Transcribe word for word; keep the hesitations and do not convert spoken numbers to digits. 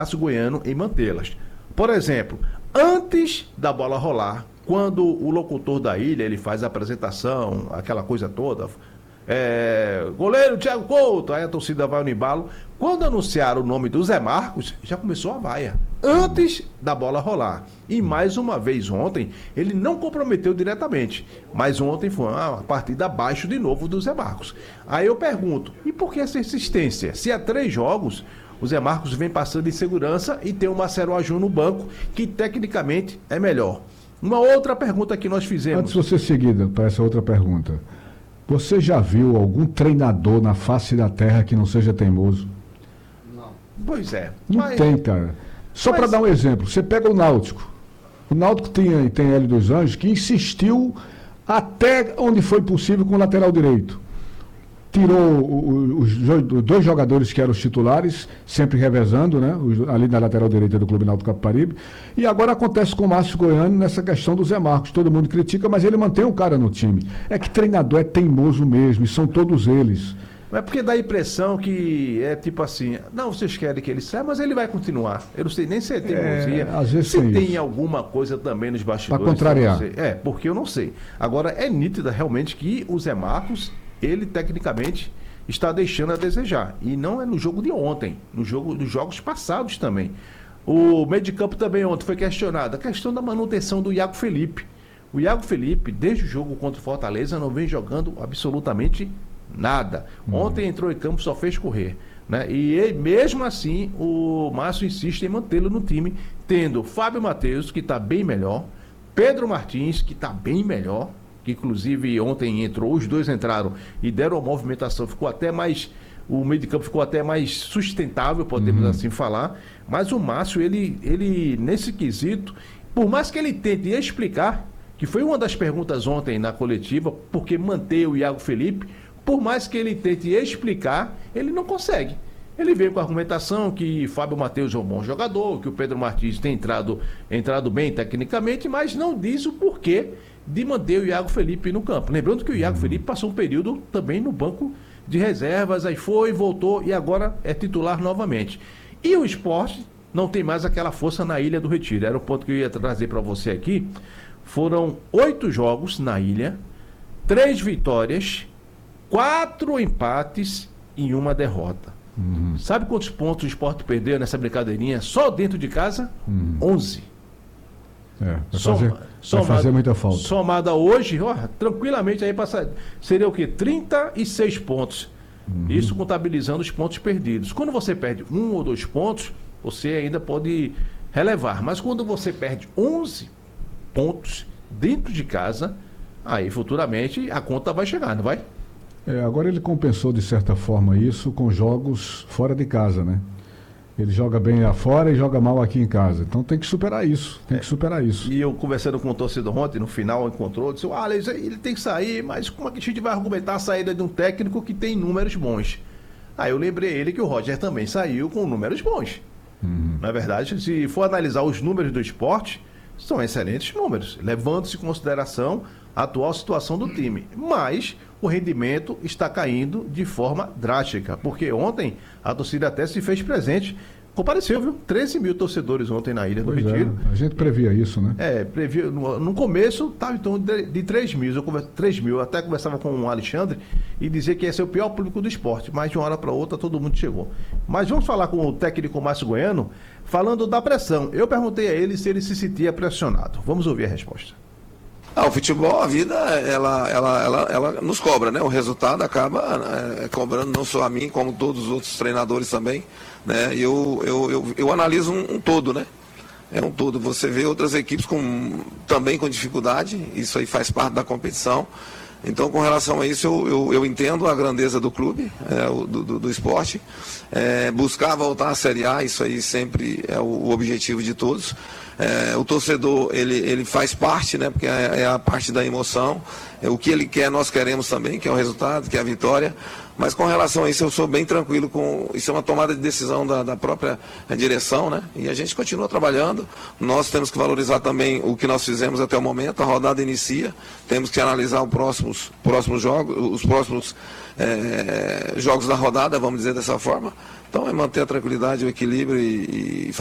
Goiano em mantê-las. Por exemplo, antes da bola rolar, quando o locutor da ilha ele faz a apresentação, aquela coisa toda, é, goleiro Thiago Couto, aí a torcida vai no embalo. Quando anunciaram o nome do Zé Marcos, já começou a vaia, antes da bola rolar. E mais uma vez ontem, ele não comprometeu diretamente, mas ontem foi uma partida abaixo de novo do Zé Marcos. Aí eu pergunto, e por que essa insistência? Se há três jogos, o Zé Marcos vem passando em segurança e tem o Marcelo Aju no banco, que tecnicamente é melhor. Uma outra pergunta que nós fizemos... Antes de você seguir para essa outra pergunta, você já viu algum treinador na face da terra que não seja teimoso? Não. Pois é. Não mas... tem, cara. Só mas... para dar um exemplo, você pega o Náutico. O Náutico tem, tem Hélio dos Anjos, que insistiu até onde foi possível com o lateral direito. Tirou os dois jogadores que eram os titulares, sempre revezando, né, ali na lateral direita do Clube Náutico Capibaribe. E agora acontece com o Márcio Goiano nessa questão do Zé Marcos. Todo mundo critica, mas ele mantém o cara no time. É que treinador é teimoso mesmo, e são todos eles. É porque dá a impressão que é tipo assim, não, vocês querem que ele saia, mas ele vai continuar. Eu não sei nem se é teimosia, é, às vezes se tem isso. alguma coisa também nos bastidores. Para contrariar. É, porque eu não sei. Agora, é nítida realmente que o Zé Marcos... ele tecnicamente está deixando a desejar. E não é no jogo de ontem, no jogo dos jogos passados também. O meio de campo também ontem foi questionado. A questão da manutenção do Iago Felipe. O Iago Felipe, desde o jogo contra o Fortaleza, não vem jogando absolutamente nada. Ontem entrou em campo, só fez correr. Né? E ele, mesmo assim, o Márcio insiste em mantê-lo no time, tendo Fábio Matheus, que está bem melhor, Pedro Martins, que está bem melhor, que inclusive ontem entrou, os dois entraram e deram a movimentação, ficou até mais, o meio de campo ficou até mais sustentável, podemos uhum. assim falar, mas o Márcio, ele, ele, nesse quesito, por mais que ele tente explicar, que foi uma das perguntas ontem na coletiva, porque manter o Iago Felipe, por mais que ele tente explicar, ele não consegue. Ele veio com a argumentação que Fábio Matheus é um bom jogador, que o Pedro Martins tem entrado, entrado bem tecnicamente, mas não diz o porquê de manter o Iago Felipe no campo. Lembrando que o Iago Felipe passou um período também no banco de reservas, aí foi, voltou e agora é titular novamente. E o Sport não tem mais aquela força na Ilha do Retiro. Era o ponto que eu ia trazer para você aqui. Foram oito jogos na ilha, três vitórias, quatro empates e uma derrota. Uhum. Sabe quantos pontos o Sport perdeu nessa brincadeirinha? Só dentro de casa? Uhum. onze. É, vai, Soma, fazer, vai somado, fazer muita falta. Somada hoje, ó, tranquilamente aí passa, seria o quê? trinta e seis pontos. Uhum. Isso contabilizando os pontos perdidos. Quando você perde um ou dois pontos, você ainda pode relevar. Mas quando você perde onze pontos dentro de casa, aí futuramente a conta vai chegar, não vai? É, agora ele compensou de certa forma isso com jogos fora de casa, né? Ele joga bem lá fora e joga mal aqui em casa. Então tem que superar isso. Tem é. que superar isso. E eu conversando com o torcedor ontem, no final encontrou, disse, ah, ele tem que sair, mas como é que a gente vai argumentar a saída de um técnico que tem números bons? Aí eu lembrei ele que o Roger também saiu com números bons. Uhum. Na verdade, se for analisar os números do Sport, são excelentes números, levando-se em consideração a atual situação do time. Mas o rendimento está caindo de forma drástica, porque ontem a torcida até se fez presente, compareceu, viu? treze mil torcedores ontem na Ilha do pois Retiro. É, a gente previa isso, né? É, previa, no, no começo estava em torno de, de três mil, eu conversa, três mil, eu até conversava com o Alexandre e dizia que esse é o pior público do esporte, mas de uma hora para outra todo mundo chegou. Mas vamos falar com o técnico Márcio Goiano, falando da pressão. Eu perguntei a ele se ele se sentia pressionado. Vamos ouvir a resposta. Ah, o futebol, a vida, ela, ela, ela, ela nos cobra, né? O resultado acaba é, cobrando não só a mim, como todos os outros treinadores também, né? E eu, eu, eu, eu analiso um, um todo, né? É um todo. Você vê outras equipes com, também com dificuldade, isso aí faz parte da competição. Então, com relação a isso, eu, eu, eu entendo a grandeza do clube, é, do, do, do esporte. É, buscar voltar à Série A, isso aí sempre é o, o objetivo de todos. É, o torcedor, ele, ele faz parte, né, porque é, é a parte da emoção. É, o que ele quer, nós queremos também, que é o resultado, que é a vitória. Mas com relação a isso, eu sou bem tranquilo com... Isso é uma tomada de decisão da, da própria direção, né? E a gente continua trabalhando. Nós temos que valorizar também o que nós fizemos até o momento. A rodada inicia. Temos que analisar os próximos, próximos jogos, os próximos é, jogos da rodada, vamos dizer dessa forma. Então é manter a tranquilidade, o equilíbrio e, e